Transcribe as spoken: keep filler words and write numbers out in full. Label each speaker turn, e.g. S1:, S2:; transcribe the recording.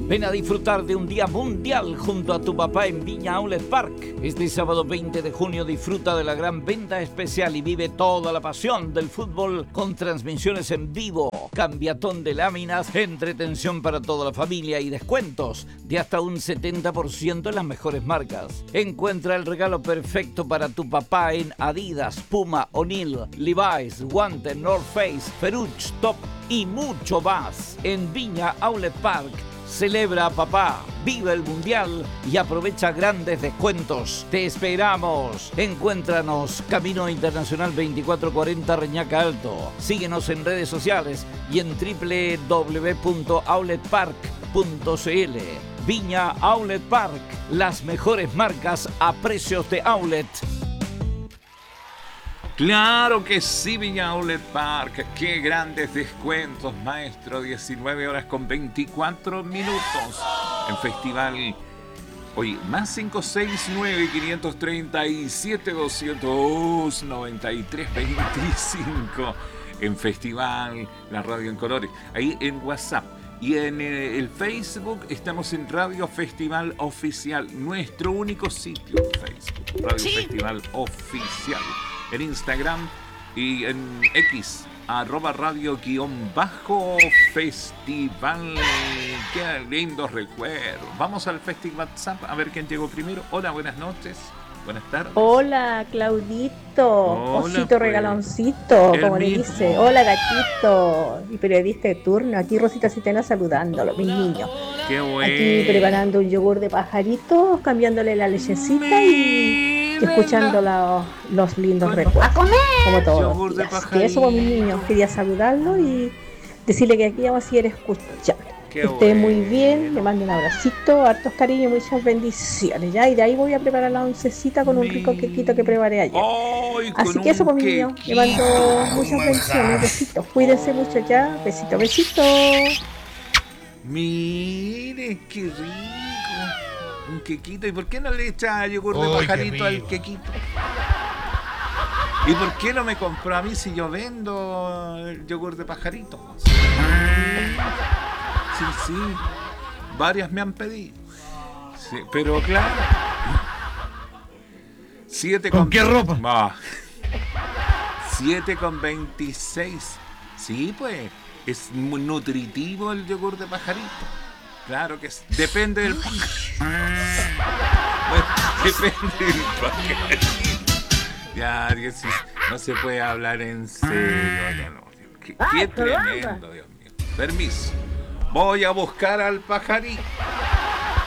S1: Ven a disfrutar de un día mundial junto a tu papá en Viña Outlet Park. Este sábado veinte de junio disfruta de la gran venta especial y vive toda la pasión del fútbol con transmisiones en vivo, cambiatón de láminas, entretención para toda la familia y descuentos de hasta un setenta por ciento en las mejores marcas. Encuentra el regalo perfecto para tu papá en Adidas, Puma, O'Neill, Levi's, Guante, North Face, Ferruccio, Top y mucho más en Viña Outlet Park. Celebra a papá, vive el mundial y aprovecha grandes descuentos. Te esperamos. Encuéntranos Camino Internacional veinticuatro cuarenta Reñaca Alto. Síguenos en redes sociales y en doble u doble u doble u punto outlet park punto c l. Viña Outlet Park, las mejores marcas a precios de outlet.
S2: Claro que sí, Viña Outlet Park. Qué grandes descuentos, maestro. diecinueve horas con veinticuatro minutos. En festival. Oye, más cinco seis nueve, cinco tres siete, dos noventa y tres veinticinco. En festival, la radio en colores. Ahí en WhatsApp. Y en el Facebook estamos en Radio Festival Oficial. Nuestro único sitio en Facebook. Radio sí. Festival Oficial. En Instagram y en X, arroba radio guión bajo festival. Qué lindos recuerdos. Vamos al festival WhatsApp a ver quién llegó primero. Hola, buenas noches. Buenas tardes.
S3: Hola, Claudito. Hola, osito pues, regaloncito, como le dice. Hola, gatito. Y periodista de turno. Aquí Rosita Citena saludándolo, mis niños.
S2: Qué bueno.
S3: Aquí preparando un yogur de pajaritos, cambiándole la lechecita y... Y escuchando la, los lindos recuerdos, como todos los días. Que eso, con mis niños, quería saludarlo y decirle que aquí vamos a seguir escuchando. Que esté bueno. Muy bien, le mando un abracito, hartos cariños, muchas bendiciones, ¿ya? Y de ahí voy a preparar la oncecita con un rico quequito que preparé ayer.
S2: Ay,
S3: así que eso, con mis niños, le mando muchas bendiciones, besitos, cuídense mucho ya, besito, besito.
S2: Mire, qué rico. Un quequito. ¿Y por qué no le echa yogur de pajarito al quequito? ¿Y por qué no me compró a mí si yo vendo el yogur de pajarito? Sí, sí. Varias me han pedido. Sí, pero claro. Siete
S4: ¿Con, ¿Con qué ropa?
S2: Ah, siete con veintiséis. Sí, pues. Es muy nutritivo el yogur de pajarito. Claro que sí. Depende del pajarito. Bueno, depende del pajarito. Ya, Dios, no se puede hablar en serio. No, no, qué, qué tremendo, Dios mío. Permiso. Voy a buscar al pajarito.